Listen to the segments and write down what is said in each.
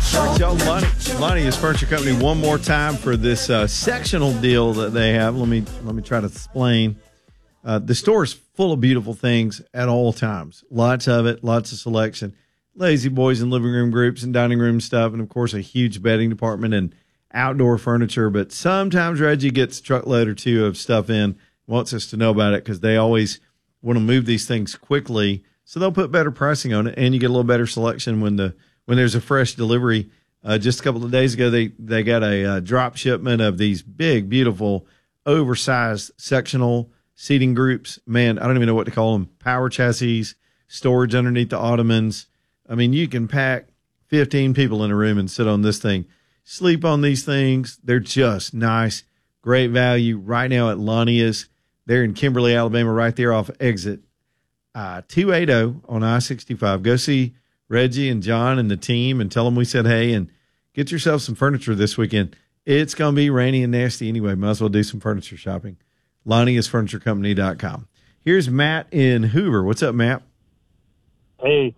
All right, y'all, Lonnie's Furniture Company one more time for this sectional deal that they have. Let me try to explain. The store is full of beautiful things at all times. Lots of it, lots of selection. Lazy boys and living room groups and dining room stuff, and, of course, a huge bedding department and outdoor furniture. But sometimes Reggie gets a truckload or two of stuff in, wants us to know about it because they always want to move these things quickly. So they'll put better pricing on it, and you get a little better selection when there's a fresh delivery. Just a couple of days ago, they got a drop shipment of these big, beautiful, oversized sectional seating groups. Man, I don't even know what to call them. Power chassis, storage underneath the ottomans. I mean, you can pack 15 people in a room and sit on this thing. Sleep on these things. They're just nice. Great value right now at Lonnie's. They're in Kimberly, Alabama, right there off exit 280 on I-65. Go see Reggie and John and the team and tell them we said hey, and get yourself some furniture this weekend. It's going to be rainy and nasty anyway. Might as well do some furniture shopping. Lonnie'sFurnitureCompany.com. Here's Matt in Hoover. What's up, Matt? Hey,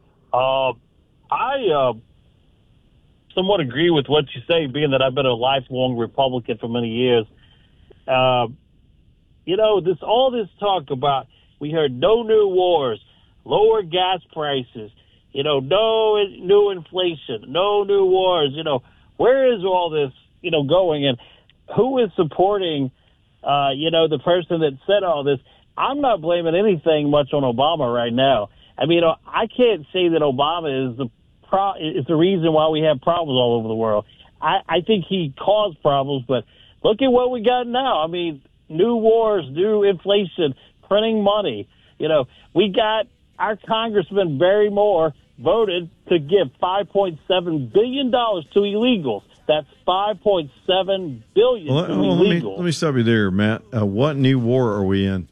I somewhat agree with what you say, being that I've been a lifelong Republican for many years. All this talk about, we heard no new wars, lower gas prices, no new inflation, no new wars. Where is all this, going? And who is supporting, the person that said all this? I'm not blaming anything much on Obama right now. I mean, I can't say that Obama is the reason why we have problems all over the world. I think he caused problems, but look at what we got now. I mean, new wars, new inflation, printing money. We got our Congressman Barry Moore voted to give $5.7 billion to illegals. That's $5.7 billion to illegals. Let me stop you there, Matt. What new war are we in?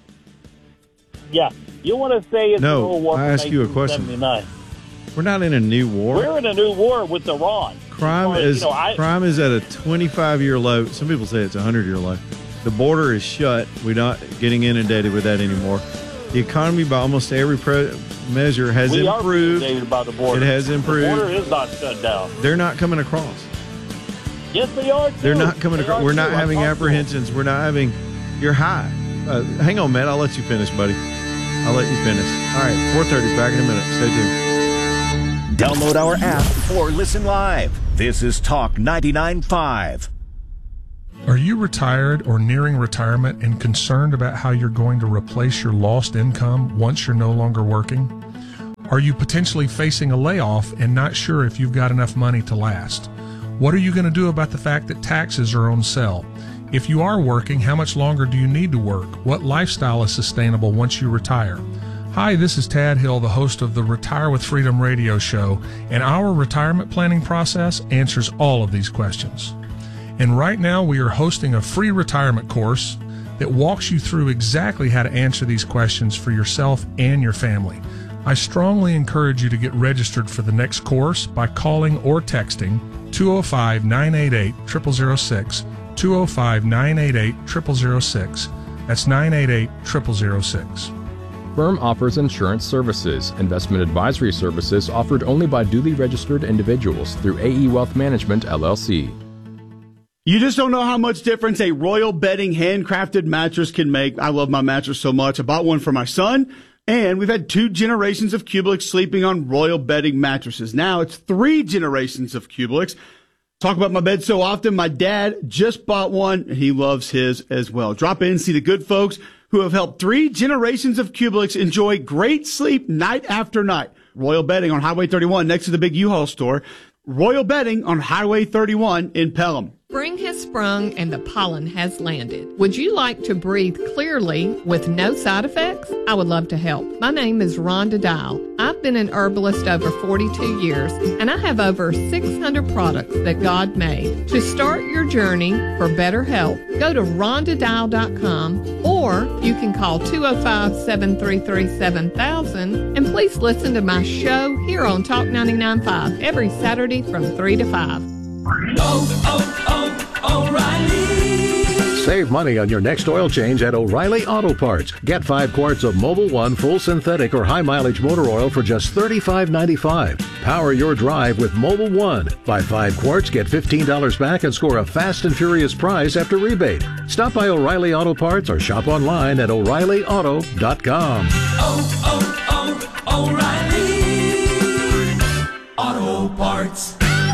Yeah, you want to say it's a World War I ask you a question. We're not in a new war. We're in a new war with Iran. Crime is at a 25-year low. Some people say it's a 100-year low. The border is shut. We're not getting inundated with that anymore. The economy, by almost every measure, has improved. We are inundated by the border. It has improved. The border is not shut down. They're not coming across. Yes, they are, too. They're not coming across. We're not having apprehensions. We're not having – you're high. Hang on, Matt. I'll let you finish, buddy. I'll let you finish. All right, 4:30, back in a minute. Stay tuned. Download our app or listen live. This is Talk 99.5. Are you retired or nearing retirement and concerned about how you're going to replace your lost income once you're no longer working? Are you potentially facing a layoff and not sure if you've got enough money to last? What are you going to do about the fact that taxes are on sale? If you are working, how much longer do you need to work? What lifestyle is sustainable once you retire? Hi, this is Tad Hill, the host of the Retire with Freedom radio show, and our retirement planning process answers all of these questions. And right now we are hosting a free retirement course that walks you through exactly how to answer these questions for yourself and your family. I strongly encourage you to get registered for the next course by calling or texting 205-988-0006, 205-988-0006. That's 988-0006. Firm offers insurance services. Investment advisory services offered only by duly registered individuals through AE Wealth Management, LLC. You just don't know how much difference a Royal Bedding handcrafted mattress can make. I love my mattress so much. I bought one for my son, and we've had 2 generations of Kubelik sleeping on Royal Bedding mattresses. Now it's 3 generations of Kubeliks. Talk about my bed so often. My dad just bought one, and he loves his as well. Drop in, see the good folks who have helped 3 generations of Kubeliks enjoy great sleep night after night. Royal Bedding on Highway 31 next to the big U-Haul store. Royal Bedding on Highway 31 in Pelham. Spring has sprung and the pollen has landed. Would you like to breathe clearly with no side effects? I would love to help. My name is Rhonda Dial. I've been an herbalist over 42 years, and I have over 600 products that God made. To start your journey for better health, go to rhondadial.com, or you can call 205-733-7000, and please listen to my show here on Talk 99.5 every Saturday from 3 to 5. O'Reilly. Save money on your next oil change at O'Reilly Auto Parts. Get 5 quarts of Mobil 1 full synthetic or high mileage motor oil for just $35.95. Power your drive with Mobil 1. Buy 5 quarts, get $15 back, and score a fast and furious prize after rebate. Stop by O'Reilly Auto Parts or shop online at O'ReillyAuto.com. O'Reilly Auto Parts.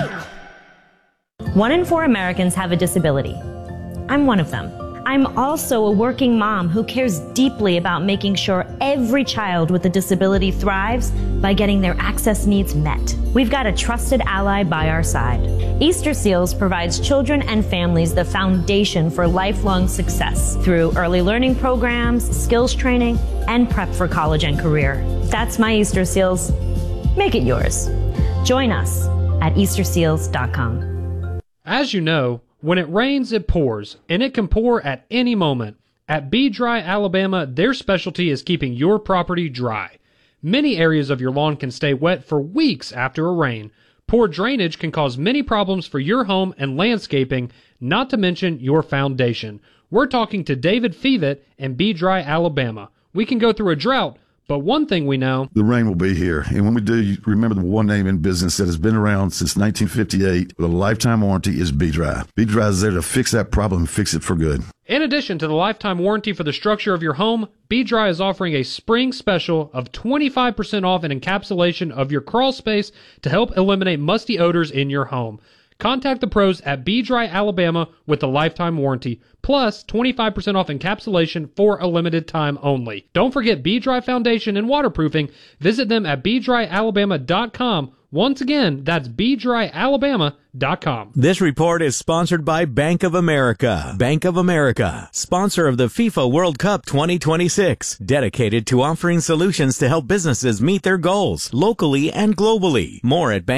1 in 4 Americans have a disability. I'm one of them. I'm also a working mom who cares deeply about making sure every child with a disability thrives by getting their access needs met. We've got a trusted ally by our side. Easter Seals provides children and families the foundation for lifelong success through early learning programs, skills training, and prep for college and career. That's my Easter Seals. Make it yours. Join us at EasterSeals.com. As you know, when it rains, it pours, and it can pour at any moment. At Be Dry Alabama, their specialty is keeping your property dry. Many areas of your lawn can stay wet for weeks after a rain. Poor drainage can cause many problems for your home and landscaping, not to mention your foundation. We're talking to David Fevitt and Be Dry Alabama. We can go through a drought, but one thing we know, the rain will be here. And when we do, you remember the one name in business that has been around since 1958 with a lifetime warranty is Be Dry. Be Dry is there to fix that problem and fix it for good. in addition to the lifetime warranty for the structure of your home, Be Dry is offering a spring special of 25% off an encapsulation of your crawl space to help eliminate musty odors in your home. Contact the pros at Be Dry Alabama with the lifetime warranty, plus 25% off encapsulation for a limited time only. Don't forget Be Dry Foundation and Waterproofing. Visit them at BeDryAlabama.com. Once again, that's BeDryAlabama.com. This report is sponsored by Bank of America. Bank of America, sponsor of the FIFA World Cup 2026, dedicated to offering solutions to help businesses meet their goals locally and globally. More at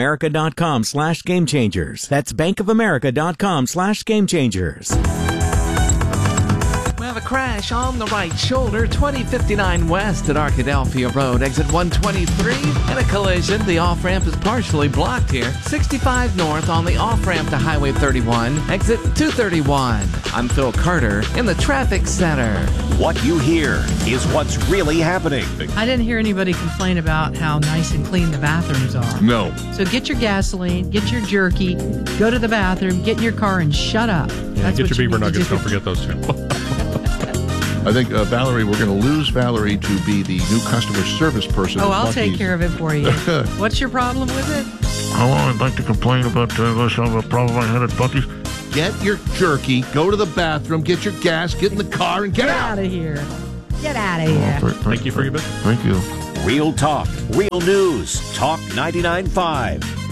bankofamerica.com/gamechangers. That's bankofamerica.com/gamechangers. We have a crash on the right shoulder, 2059 west at Arkadelphia Road, exit 123. In a collision, the off-ramp is partially blocked here. 65 north on the off-ramp to Highway 31, exit 231. I'm Phil Carter in the traffic center. What you hear is what's really happening. I didn't hear anybody complain about how nice and clean the bathrooms are. No. So get your gasoline, get your jerky, go to the bathroom, get in your car, and shut up. Yeah, get your beaver nuggets. Don't forget those two. I think, Valerie, we're going to lose Valerie to be the new customer service person. Oh, I'll take care of it for you. What's your problem with it? Hello, I'd like to complain about a problem I had at Buc-ee's. Get your jerky, go to the bathroom, get your gas, get in the car, and get out of here. Get out of here. Thank you for your business. Thank you. Real talk, real news. Talk 99.5.